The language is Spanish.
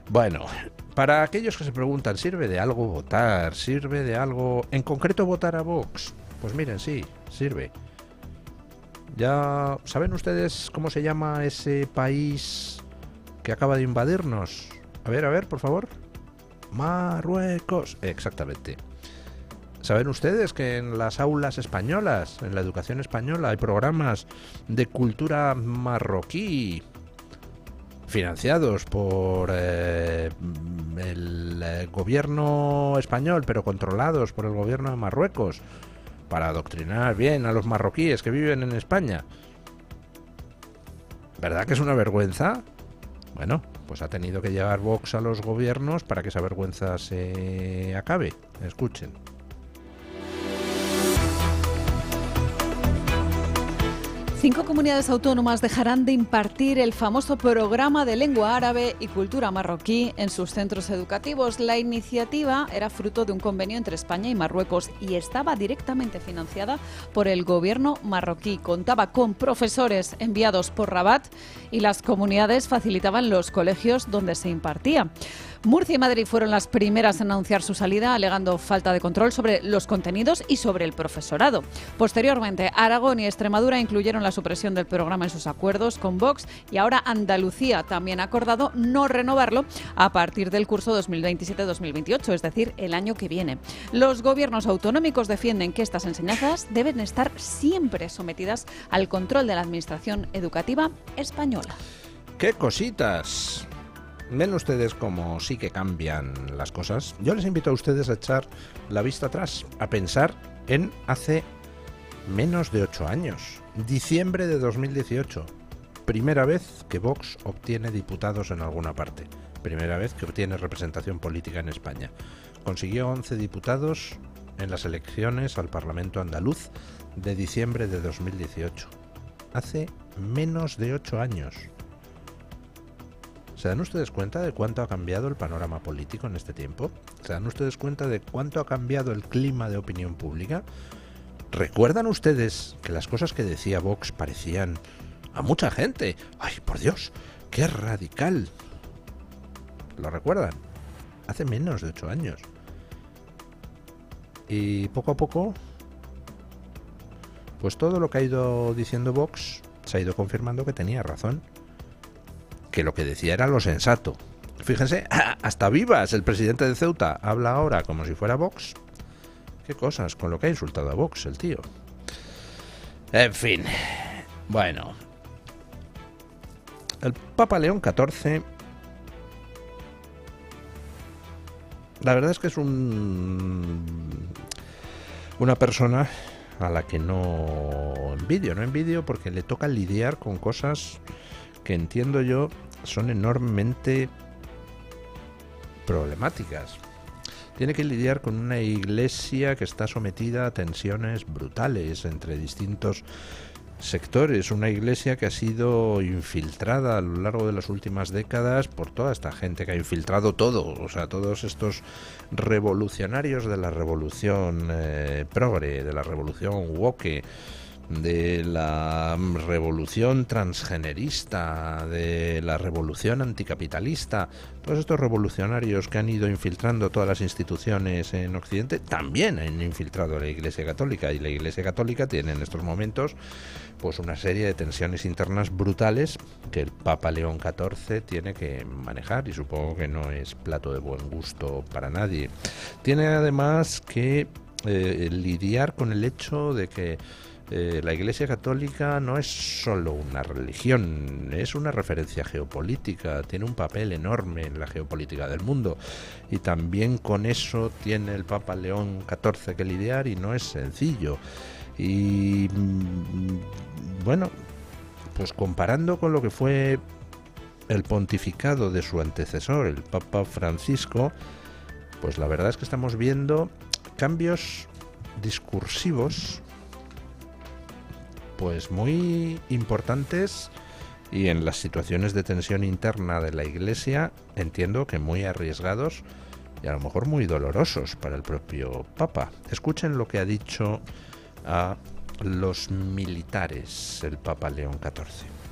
Bueno, para aquellos que se preguntan, ¿sirve de algo votar? ¿Sirve de algo en concreto votar a Vox? Pues miren, sí, sirve. ¿Ya saben ustedes cómo se llama ese país que acaba de invadirnos? A ver, por favor. Marruecos. Exactamente. ¿Saben ustedes que en las aulas españolas, en la educación española, hay programas de cultura marroquí financiados por el gobierno español, pero controlados por el gobierno de Marruecos, para adoctrinar bien a los marroquíes que viven en España? ¿Verdad que es una vergüenza? Bueno, pues ha tenido que llegar Vox a los gobiernos para que esa vergüenza se acabe. Escuchen. 5 comunidades autónomas dejarán de impartir el famoso programa de lengua árabe y cultura marroquí en sus centros educativos. La iniciativa era fruto de un convenio entre España y Marruecos y estaba directamente financiada por el gobierno marroquí. Contaba con profesores enviados por Rabat y las comunidades facilitaban los colegios donde se impartía. Murcia y Madrid fueron las primeras en anunciar su salida, alegando falta de control sobre los contenidos y sobre el profesorado. Posteriormente, Aragón y Extremadura incluyeron la supresión del programa en sus acuerdos con Vox y ahora Andalucía también ha acordado no renovarlo a partir del curso 2027-2028, es decir, el año que viene. Los gobiernos autonómicos defienden que estas enseñanzas deben estar siempre sometidas al control de la Administración Educativa española. ¡Qué cositas! Ven ustedes cómo sí que cambian las cosas. Yo les invito a ustedes a echar la vista atrás, a pensar en hace menos de 8 años, diciembre de 2018. Primera vez que Vox obtiene diputados en alguna parte. Primera vez que obtiene representación política en España. Consiguió 11 diputados en las elecciones al Parlamento andaluz de diciembre de 2018. Hace menos de 8 años. ¿Se dan ustedes cuenta de cuánto ha cambiado el panorama político en este tiempo? ¿Se dan ustedes cuenta de cuánto ha cambiado el clima de opinión pública? ¿Recuerdan ustedes que las cosas que decía Vox parecían a mucha gente? ¡Ay, por Dios! ¡Qué radical! ¿Lo recuerdan? Hace menos de 8 años. Y poco a poco, pues todo lo que ha ido diciendo Vox se ha ido confirmando que tenía razón. Que lo que decía era lo sensato. Fíjense, hasta Vivas, el presidente de Ceuta, habla ahora como si fuera Vox. Qué cosas, con lo que ha insultado a Vox el tío. En fin, bueno. El Papa León XIV, la verdad es que es una persona a la que no envidio porque le toca lidiar con cosas que entiendo yo son enormemente problemáticas. Tiene que lidiar con una iglesia que está sometida a tensiones brutales entre distintos sectores, una iglesia que ha sido infiltrada a lo largo de las últimas décadas por toda esta gente que ha infiltrado todo, o sea, todos estos revolucionarios de la revolución progre, de la revolución woke, de la revolución transgenerista, de la revolución anticapitalista. Todos estos revolucionarios que han ido infiltrando todas las instituciones en Occidente también han infiltrado a la Iglesia Católica, y la Iglesia Católica tiene en estos momentos pues una serie de tensiones internas brutales que el Papa León XIV tiene que manejar, y supongo que no es plato de buen gusto para nadie. Tiene además que lidiar con el hecho de que la Iglesia Católica no es solo una religión, es una referencia geopolítica, tiene un papel enorme en la geopolítica del mundo, y también con eso tiene el Papa León XIV que lidiar, y no es sencillo. Y bueno, pues comparando con lo que fue el pontificado de su antecesor, el Papa Francisco, pues la verdad es que estamos viendo cambios discursivos pues muy importantes, y en las situaciones de tensión interna de la Iglesia entiendo que muy arriesgados y a lo mejor muy dolorosos para el propio Papa. Escuchen lo que ha dicho a los militares el Papa León XIV.